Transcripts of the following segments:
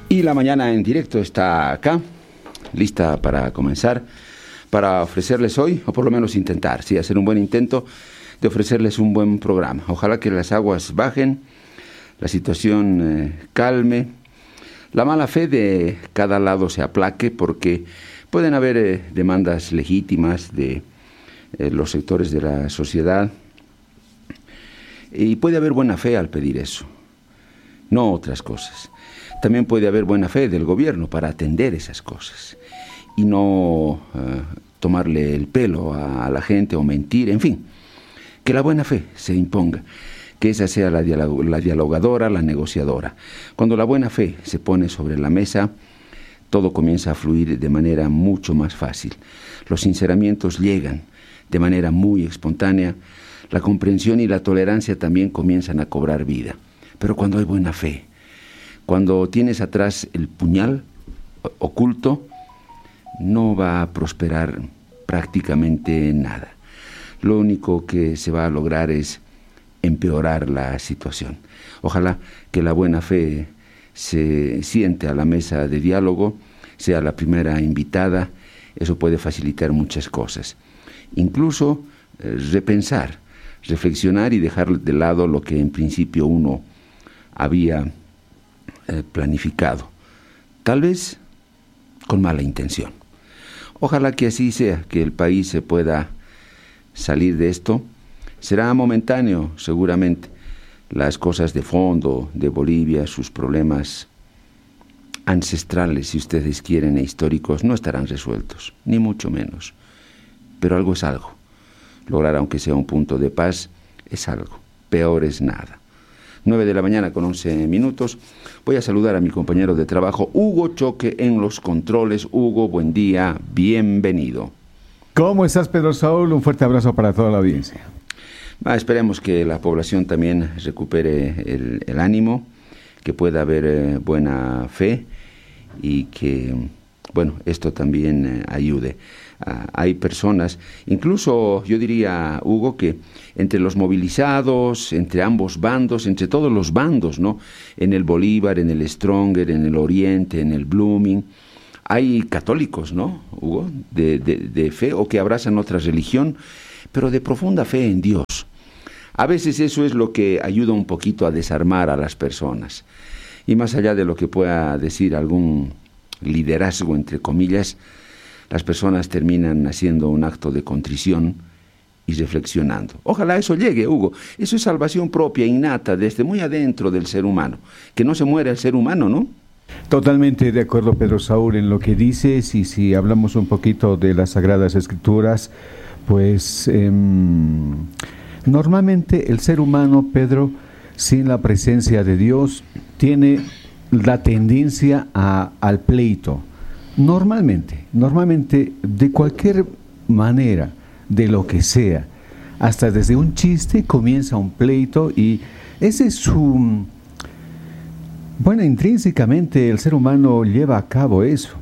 Y la mañana en directo está acá, lista para comenzar, para ofrecerles hoy, o por lo menos intentar, sí, hacer un buen intento de ofrecerles un buen programa. Ojalá que las aguas bajen, la situación calme, la mala fe de cada lado se aplaque, porque pueden haber demandas legítimas de los sectores de la sociedad, y puede haber buena fe al pedir eso, no otras cosas. También puede haber buena fe del gobierno para atender esas cosas y no tomarle el pelo a la gente o mentir, en fin, que la buena fe se imponga, que esa sea la dialogadora, la negociadora. Cuando la buena fe se pone sobre la mesa, todo comienza a fluir de manera mucho más fácil. Los sinceramientos llegan de manera muy espontánea, la comprensión y la tolerancia también comienzan a cobrar vida. Pero cuando hay buena fe, cuando tienes atrás el puñal oculto, no va a prosperar prácticamente nada. Lo único que se va a lograr es empeorar la situación. Ojalá que la buena fe se siente a la mesa de diálogo, sea la primera invitada. Eso puede facilitar muchas cosas. Incluso repensar, reflexionar y dejar de lado lo que en principio uno había planificado, tal vez con mala intención. Ojalá que así sea, que el país se pueda salir de esto. Será momentáneo, seguramente. Las cosas de fondo de Bolivia, sus problemas ancestrales, si ustedes quieren, e históricos, no estarán resueltos, ni mucho menos. Pero algo es algo. Lograr, aunque sea un punto de paz, es algo. Peor es nada. 9 de la mañana con 11 minutos. Voy a saludar a mi compañero de trabajo, Hugo Choque, en los controles. Hugo, buen día, bienvenido. ¿Cómo estás, Pedro Saúl? Un fuerte abrazo para toda la audiencia. Esperemos que la población también recupere el ánimo, que pueda haber buena fe y que, bueno, esto también ayude. Hay personas, incluso yo diría, Hugo, que entre los movilizados, entre ambos bandos, entre todos los bandos, ¿no? En el Bolívar, en el Stronger, en el Oriente, en el Blooming, hay católicos, ¿no, Hugo? De fe, o que abrazan otra religión, pero de profunda fe en Dios. A veces eso es lo que ayuda un poquito a desarmar a las personas. Y más allá de lo que pueda decir algún liderazgo, entre comillas, las personas terminan haciendo un acto de contrición y reflexionando. Ojalá eso llegue, Hugo. Eso es salvación propia, innata, desde muy adentro del ser humano. Que no se muera el ser humano, ¿no? Totalmente de acuerdo, Pedro Saúl, en lo que dices. Y si hablamos un poquito de las Sagradas Escrituras, pues normalmente el ser humano, Pedro, sin la presencia de Dios, tiene la tendencia al pleito. Normalmente, de cualquier manera, de lo que sea, hasta desde un chiste comienza un pleito, y ese es su... Bueno, intrínsecamente el ser humano lleva a cabo eso.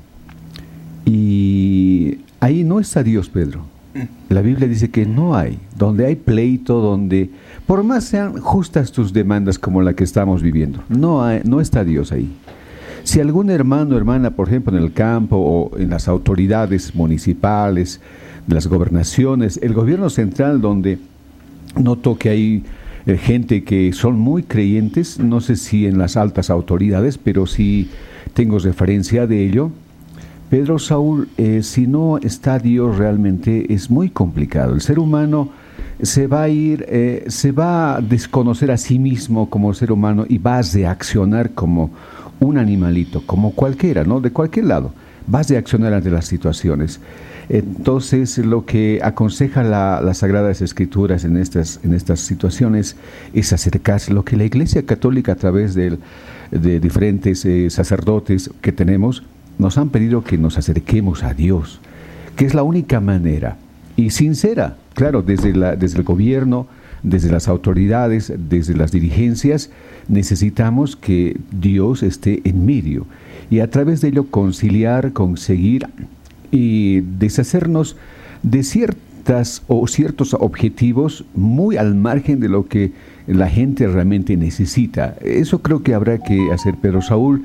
Y ahí no está Dios, Pedro. La Biblia dice que no hay. Donde hay pleito, donde, por más sean justas tus demandas como la que estamos viviendo, no está Dios ahí. Si algún hermano o hermana, por ejemplo, en el campo o en las autoridades municipales, de las gobernaciones, el gobierno central, donde noto que hay gente que son muy creyentes, no sé si en las altas autoridades, pero sí tengo referencia de ello. Pedro Saúl, si no está Dios realmente es muy complicado. El ser humano se va a desconocer a sí mismo como ser humano y va a reaccionar como un animalito, como cualquiera, ¿no? De cualquier lado, vas a reaccionar ante las situaciones. Entonces, lo que aconseja las Sagradas Escrituras en estas situaciones es acercarse. Lo que la Iglesia Católica, a través de diferentes sacerdotes que tenemos, nos han pedido que nos acerquemos a Dios, que es la única manera, y sincera, claro, desde el gobierno, desde las autoridades, desde las dirigencias, necesitamos que Dios esté en medio, y a través de ello conciliar, conseguir y deshacernos de ciertos objetivos muy al margen de lo que la gente realmente necesita. Eso creo que habrá que hacer, Pedro Saúl.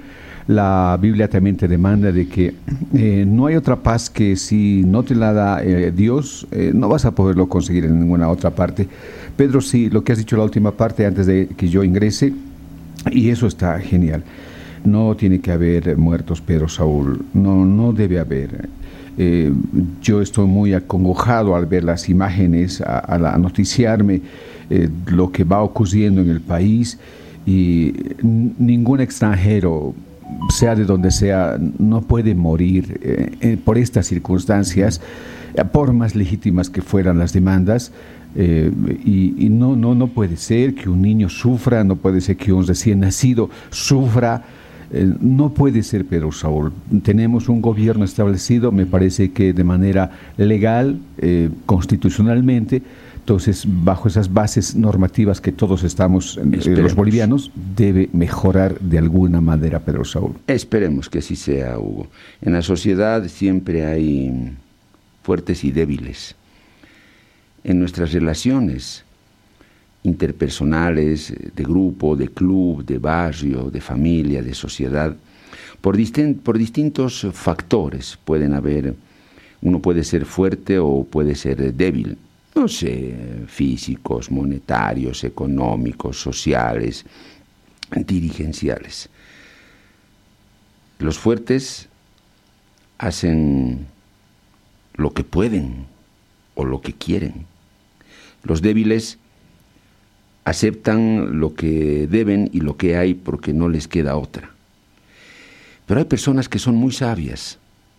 La Biblia también te demanda de que no hay otra paz que si no te la da Dios, no vas a poderlo conseguir en ninguna otra parte. Pedro, sí, lo que has dicho la última parte antes de que yo ingrese, y eso está genial. No tiene que haber muertos, Pedro Saúl, no debe haber. Yo estoy muy acongojado al ver las imágenes, a noticiarme lo que va ocurriendo en el país, y ningún extranjero, sea de donde sea, no puede morir por estas circunstancias, por más legítimas que fueran las demandas. Y no puede ser que un niño sufra, no puede ser que un recién nacido sufra. No puede ser, Pedro Saúl. Tenemos un gobierno establecido, me parece que de manera legal, constitucionalmente. Entonces, bajo esas bases normativas que todos estamos, los bolivianos, debe mejorar de alguna manera, Pedro Saúl. Esperemos que así sea, Hugo. En la sociedad siempre hay fuertes y débiles. En nuestras relaciones interpersonales, de grupo, de club, de barrio, de familia, de sociedad, por distintos factores pueden haber. Uno puede ser fuerte o puede ser débil, no sé, físicos, monetarios, económicos, sociales, dirigenciales. Los fuertes hacen lo que pueden o lo que quieren. Los débiles aceptan lo que deben y lo que hay porque no les queda otra. Pero hay personas que son muy sabias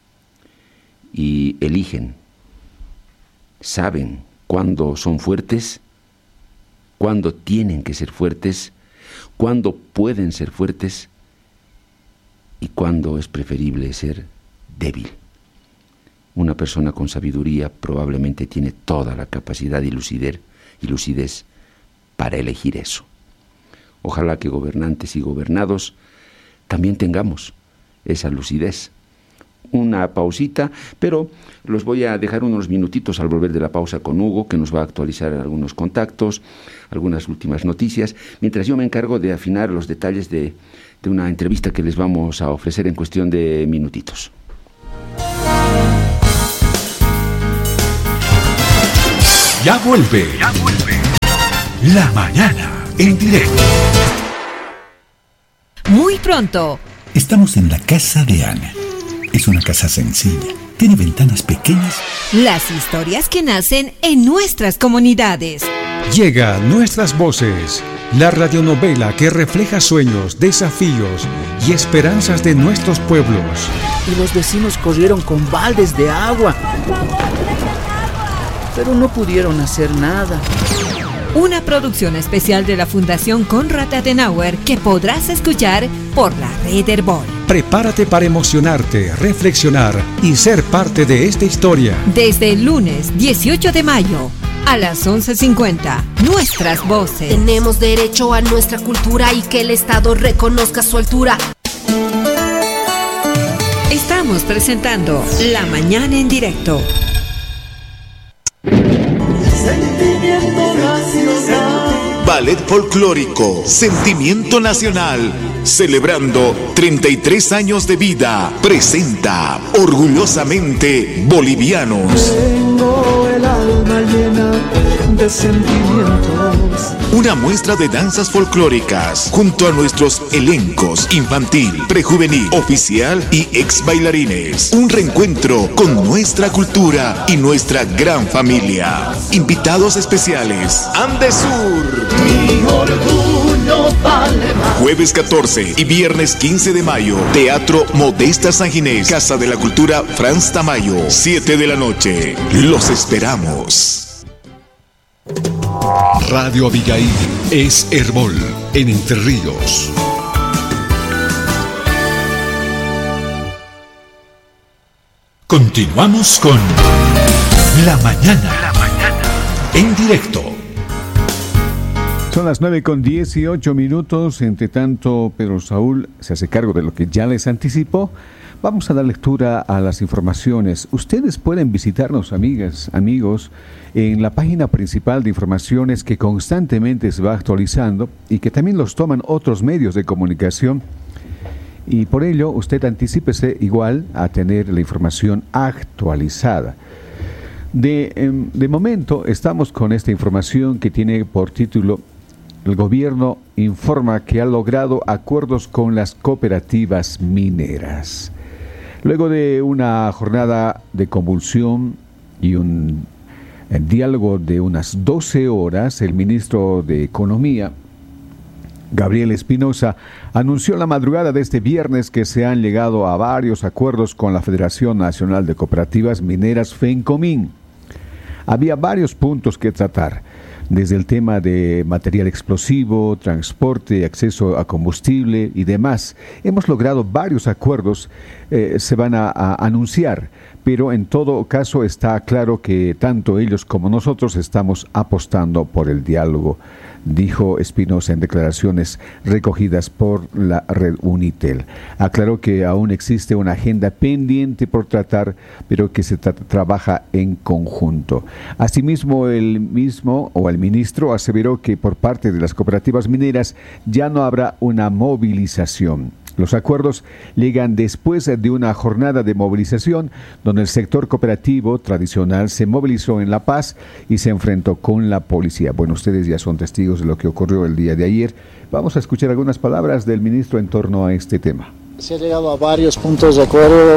y eligen, saben cuándo son fuertes, cuándo tienen que ser fuertes, cuándo pueden ser fuertes y cuándo es preferible ser débil. Una persona con sabiduría probablemente tiene toda la capacidad y lucidez para elegir eso. Ojalá que gobernantes y gobernados también tengamos esa lucidez. Una pausita, pero los voy a dejar unos minutitos al volver de la pausa con Hugo, que nos va a actualizar algunos contactos, algunas últimas noticias, mientras yo me encargo de afinar los detalles de una entrevista que les vamos a ofrecer en cuestión de minutitos. Ya vuelve. La mañana en directo. Muy pronto. Estamos en la casa de Ana. Es una casa sencilla. Tiene ventanas pequeñas. Las historias que nacen en nuestras comunidades. Llega Nuestras Voces, la radionovela que refleja sueños, desafíos y esperanzas de nuestros pueblos. Y los vecinos corrieron con baldes de agua, pero no pudieron hacer nada. Una producción especial de la Fundación Konrad Adenauer que podrás escuchar por la red Herbol. Prepárate para emocionarte, reflexionar y ser parte de esta historia. Desde el lunes 18 de mayo a las 11:50, Nuestras Voces. Tenemos derecho a nuestra cultura y que el Estado reconozca su altura. Estamos presentando La Mañana en Directo. Sentimiento nacional. Ballet folclórico, Sentimiento Nacional, celebrando 33 años de vida, presenta orgullosamente Bolivianos. Tengo el alma llena de sentimientos. Una muestra de danzas folclóricas junto a nuestros elencos infantil, prejuvenil, oficial y ex bailarines. Un reencuentro con nuestra cultura y nuestra gran familia. Invitados especiales, Andesur. Mi orgullo vale más. Jueves 14 y viernes 15 de mayo, Teatro Modesta San Ginés, Casa de la Cultura Franz Tamayo, 7 de la noche. Los esperamos. Radio Abigail es Herbol en Entre Ríos. Continuamos con La Mañana en directo. Son las 9:18. Entre tanto, Pedro Saúl se hace cargo de lo que ya les anticipó. Vamos a dar lectura a las informaciones. Ustedes pueden visitarnos, amigas, amigos, en la página principal de informaciones que constantemente se va actualizando y que también los toman otros medios de comunicación. Y por ello, usted anticípese igual a tener la información actualizada. De momento, estamos con esta información que tiene por título: el gobierno informa que ha logrado acuerdos con las cooperativas mineras. Luego de una jornada de convulsión y un diálogo de unas 12 horas, el ministro de Economía, Gabriel Espinosa, anunció la madrugada de este viernes que se han llegado a varios acuerdos con la Federación Nacional de Cooperativas Mineras, FENCOMIN. Había varios puntos que tratar, desde el tema de material explosivo, transporte, acceso a combustible y demás. Hemos logrado varios acuerdos, se van a anunciar, pero en todo caso está claro que tanto ellos como nosotros estamos apostando por el diálogo, dijo Espinosa en declaraciones recogidas por la red Unitel. Aclaró que aún existe una agenda pendiente por tratar, pero que se trabaja en conjunto. Asimismo, el ministro aseveró que por parte de las cooperativas mineras ya no habrá una movilización. Los acuerdos llegan después de una jornada de movilización donde el sector cooperativo tradicional se movilizó en La Paz y se enfrentó con la policía. Bueno, ustedes ya son testigos de lo que ocurrió el día de ayer. Vamos a escuchar algunas palabras del ministro en torno a este tema. Se ha llegado a varios puntos de acuerdo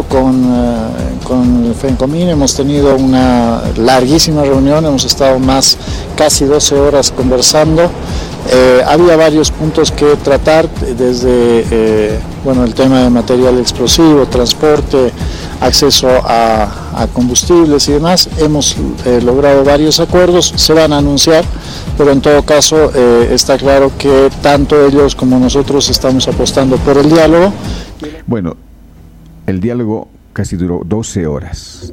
con el FENCOMIN. Hemos tenido una larguísima reunión, hemos estado casi 12 horas conversando. Había varios puntos que tratar, desde el tema de material explosivo, transporte, acceso a combustibles y demás. Hemos logrado varios acuerdos, se van a anunciar, pero en todo caso está claro que tanto ellos como nosotros estamos apostando por el diálogo. Bueno, el diálogo casi duró 12 horas,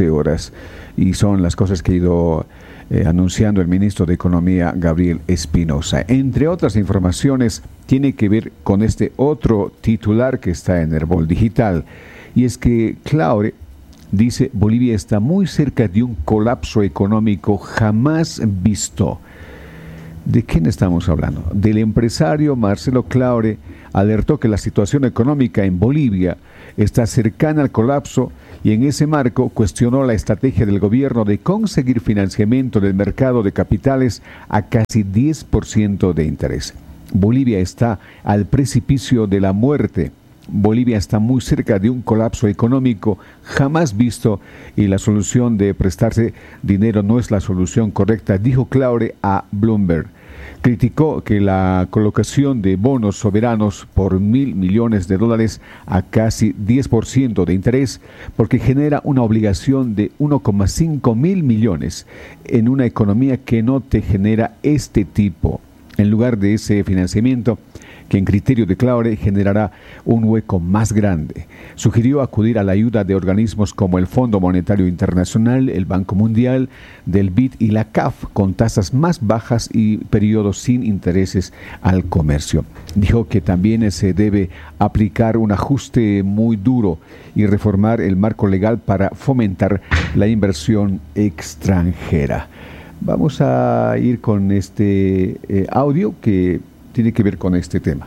y son las cosas que ha ido anunciando el ministro de Economía, Gabriel Espinosa. Entre otras informaciones, tiene que ver con este otro titular que está en Herbol Digital, y es que Claure dice: Bolivia está muy cerca de un colapso económico jamás visto. ¿De quién estamos hablando? Del empresario Marcelo Claure. Alertó que la situación económica en Bolivia está cercana al colapso y en ese marco cuestionó la estrategia del gobierno de conseguir financiamiento del mercado de capitales a casi 10% de interés. Bolivia está al precipicio de la muerte. Bolivia está muy cerca de un colapso económico jamás visto y la solución de prestarse dinero no es la solución correcta, dijo Claure a Bloomberg. Criticó que la colocación de bonos soberanos por $1.000 millones a casi 10% de interés, porque genera una obligación de 1,5 mil millones en una economía que no te genera este tipo. En lugar de ese financiamiento, que en criterio de Claure generará un hueco más grande. Sugirió acudir a la ayuda de organismos como el Fondo Monetario Internacional, el Banco Mundial, del BID y la CAF, con tasas más bajas y periodos sin intereses al comercio. Dijo que también se debe aplicar un ajuste muy duro y reformar el marco legal para fomentar la inversión extranjera. Vamos a ir con este audio que tiene que ver con este tema.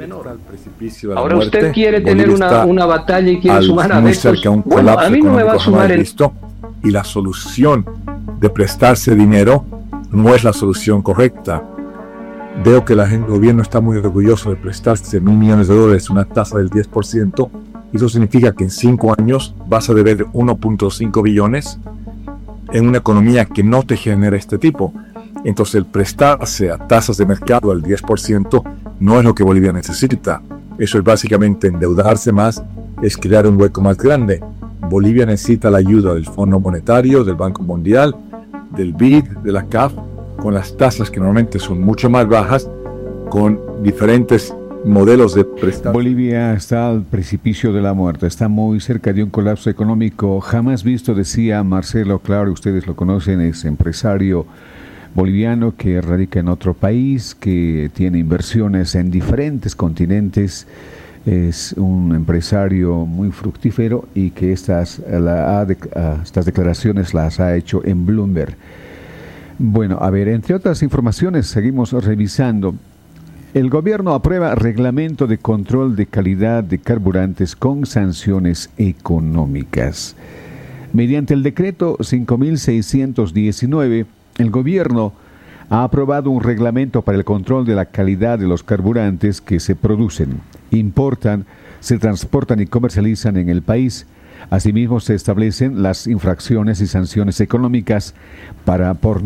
Ahora usted quiere tener una batalla y quiere sumar a estos. Bueno, a mí no me va a sumar y la solución de prestarse dinero no es la solución correcta. Veo que el gobierno está muy orgulloso de prestarse $1.000 millones, una tasa del 10%. Eso significa que en 5 años vas a deber 1.5 billones en una economía que no te genera este tipo. Entonces el prestarse a tasas de mercado al 10% no es lo que Bolivia necesita. Eso es básicamente endeudarse más, es crear un hueco más grande. Bolivia necesita la ayuda del Fondo Monetario, del Banco Mundial, del BID, de la CAF, con las tasas que normalmente son mucho más bajas, con diferentes modelos de prestación. Bolivia está al precipicio de la muerte, está muy cerca de un colapso económico jamás visto, decía Marcelo Claure. Ustedes lo conocen, es empresario boliviano que radica en otro país, que tiene inversiones en diferentes continentes, es un empresario muy fructífero y que estas declaraciones las ha hecho en Bloomberg. Bueno, a ver, entre otras informaciones seguimos revisando. El gobierno aprueba reglamento de control de calidad de carburantes con sanciones económicas. Mediante el decreto 5.619, el gobierno ha aprobado un reglamento para el control de la calidad de los carburantes que se producen, importan, se transportan y comercializan en el país. Asimismo, se establecen las infracciones y sanciones económicas por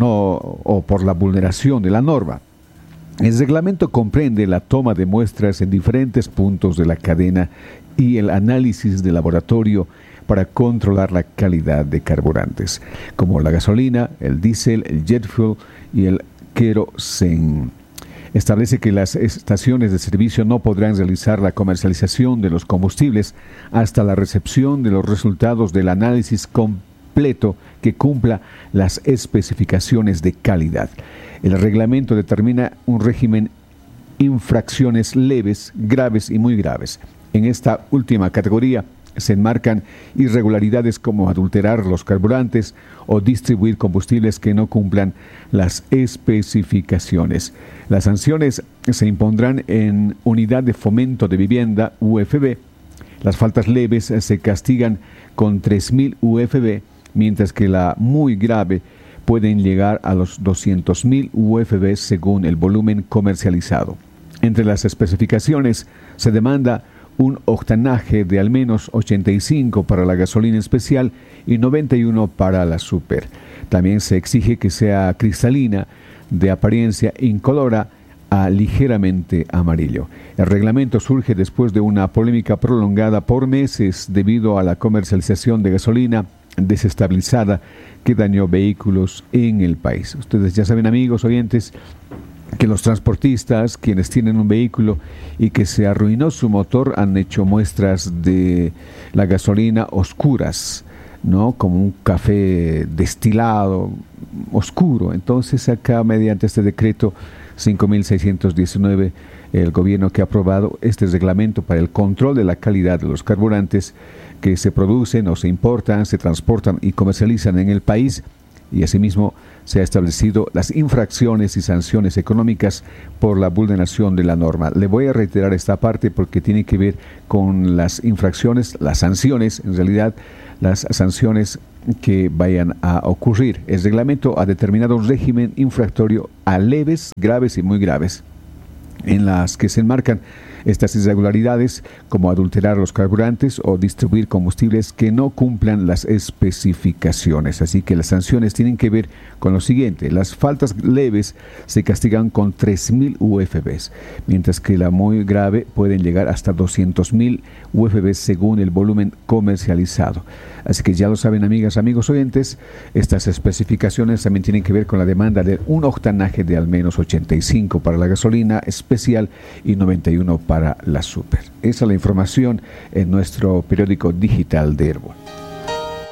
la vulneración de la norma. El reglamento comprende la toma de muestras en diferentes puntos de la cadena y el análisis de laboratorio para controlar la calidad de carburantes, como la gasolina, el diésel, el jet fuel y el queroseno. Establece que las estaciones de servicio no podrán realizar la comercialización de los combustibles hasta la recepción de los resultados del análisis completo que cumpla las especificaciones de calidad. El reglamento determina un régimen infracciones leves, graves y muy graves. En esta última categoría se enmarcan irregularidades como adulterar los carburantes o distribuir combustibles que no cumplan las especificaciones. Las sanciones se impondrán en Unidad de Fomento de Vivienda, UFV. Las faltas leves se castigan con 3.000 UFV, mientras que la muy grave pueden llegar a los 200.000 UFV según el volumen comercializado. Entre las especificaciones se demanda un octanaje de al menos 85 para la gasolina especial y 91 para la super. También se exige que sea cristalina, de apariencia incolora a ligeramente amarillo. El reglamento surge después de una polémica prolongada por meses debido a la comercialización de gasolina desestabilizada que dañó vehículos en el país. Ustedes ya saben, amigos oyentes, que los transportistas, quienes tienen un vehículo y que se arruinó su motor, han hecho muestras de la gasolina oscuras, ¿no? Como un café destilado oscuro. Entonces acá, mediante este decreto 5.619, el gobierno que ha aprobado este reglamento para el control de la calidad de los carburantes que se producen o se importan, se transportan y comercializan en el país, y asimismo se ha establecido las infracciones y sanciones económicas por la vulneración de la norma. Le voy a reiterar esta parte porque tiene que ver con las infracciones, las sanciones, en realidad las sanciones que vayan a ocurrir. El reglamento ha determinado un régimen infractorio a leves, graves y muy graves, en las que se enmarcan estas irregularidades como adulterar los carburantes o distribuir combustibles que no cumplan las especificaciones. Así que las sanciones tienen que ver con lo siguiente: las faltas leves se castigan con 3.000 UFBs, mientras que la muy grave pueden llegar hasta 200.000 UFBs según el volumen comercializado. Así que ya lo saben, amigas, amigos oyentes, estas especificaciones también tienen que ver con la demanda de un octanaje de al menos 85 para la gasolina especial y 91 para la super. Esa es la información en nuestro periódico digital de Herbol.